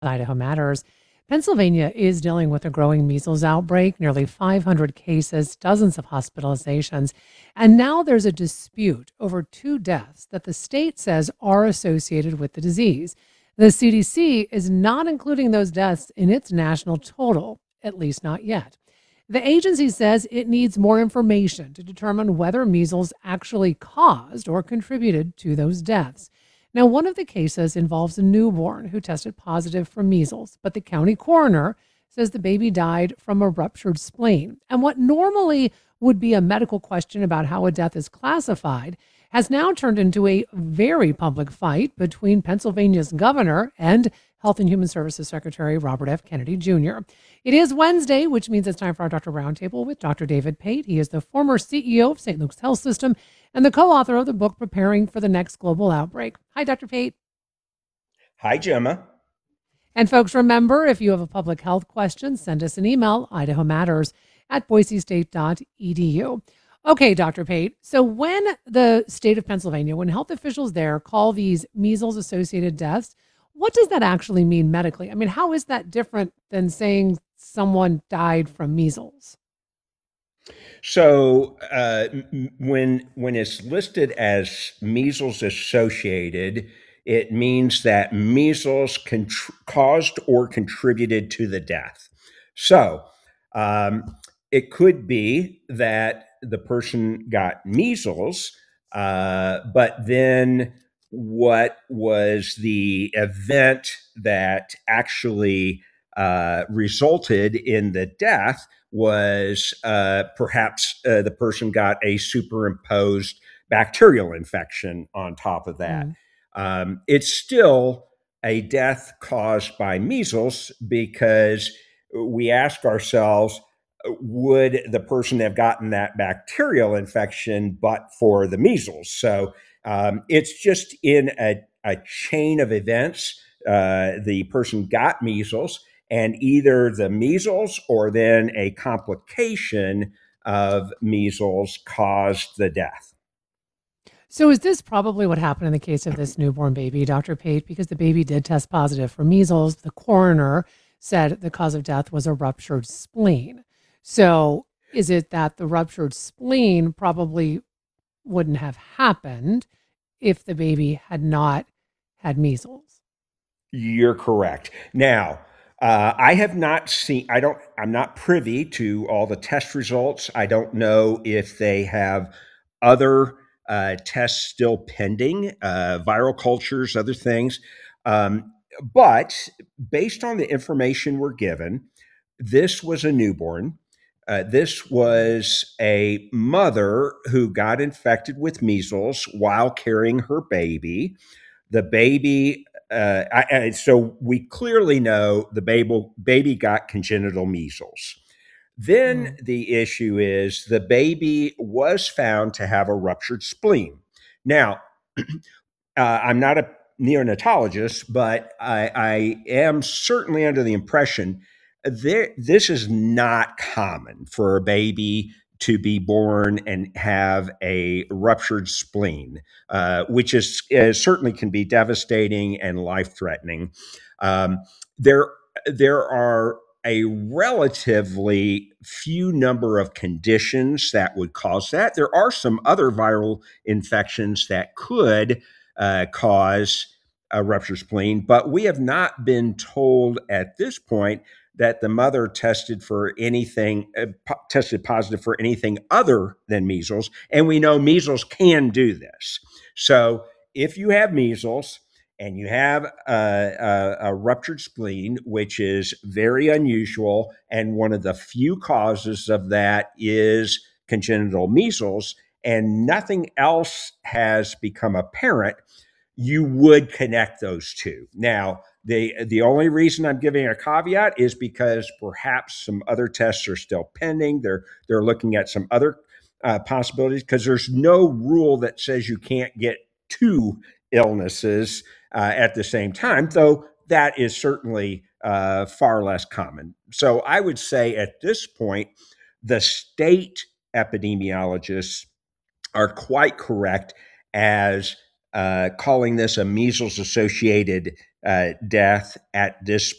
Idaho Matters. Pennsylvania is dealing with a growing measles outbreak, nearly 500 cases, dozens of hospitalizations, and now there's a dispute over two deaths that the state says are associated with the disease. The CDC is not including those deaths in its national total, at least not yet. The agency says it needs more information to determine whether measles actually caused or contributed to those deaths. Now, one of the cases involves a newborn who tested positive for measles, but the county coroner says the baby died from a ruptured spleen. And what normally would be a medical question about how a death is classified has now turned into a very public fight between Pennsylvania's governor and Health and Human Services Secretary Robert F. Kennedy Jr. It is Wednesday, which means it's time for our Doctor Roundtable with Dr. David Pate. He is the former CEO of St. Luke's Health System and the co-author of the book Preparing for the Next Global Outbreak. Hi, Dr. Pate. Hi, Gemma. And folks, remember, if you have a public health question, send us an email, idahomatters@boisestate.edu. Okay, Dr. Pate. So when the state of Pennsylvania, when health officials there call these measles-associated deaths, what does that actually mean medically? I mean, how is that different than saying someone died from measles? So when it's listed as measles associated, it means that measles caused or contributed to the death. So it could be that the person got measles, but then what was the event that actually resulted in the death was perhaps the person got a superimposed bacterial infection on top of that. It's still a death caused by measles because we ask ourselves, would the person have gotten that bacterial infection but for the measles? So it's just in a chain of events. The person got measles, and either the measles or then a complication of measles caused the death. So is this probably what happened in the case of this newborn baby, Dr. Pate, because the baby did test positive for measles? The coroner said the cause of death was a ruptured spleen. So is it that the ruptured spleen probably wouldn't have happened if the baby had not had measles? You're correct. Now, I have not seen, I'm not privy to all the test results. I don't know if they have other tests still pending, viral cultures, other things. But based on the information we're given, this was a newborn. This was a mother who got infected with measles while carrying her baby. The baby, so we clearly know the baby got congenital measles. Then the issue is the baby was found to have a ruptured spleen. Now, I'm not a neonatologist, but I am certainly under the impression this is not common for a baby to be born and have a ruptured spleen, which is certainly can be devastating and life threatening. There, there are a relatively few number of conditions that would cause that. There are some other viral infections that could cause a ruptured spleen, but we have not been told at this point that the mother tested for anything, tested positive for anything other than measles. And we know measles can do this. So if you have measles and you have a ruptured spleen, which is very unusual, and one of the few causes of that is congenital measles, and nothing else has become apparent, you would connect those two. Now, the only reason I'm giving a caveat is because perhaps some other tests are still pending. They're looking at some other possibilities because there's no rule that says you can't get two illnesses at the same time, though that is certainly far less common. So I would say at this point, the state epidemiologists are quite correct as calling this a measles associated death at this